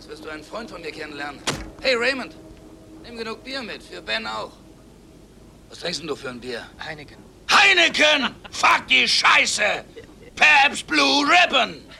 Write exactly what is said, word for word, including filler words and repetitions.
Jetzt wirst du einen Freund von mir kennenlernen. Hey, Raymond, nimm genug Bier mit, für Ben auch. Was trinkst denn du für ein Bier? Heineken. Heineken! Fuck die Scheiße! Pabst Blue Ribbon!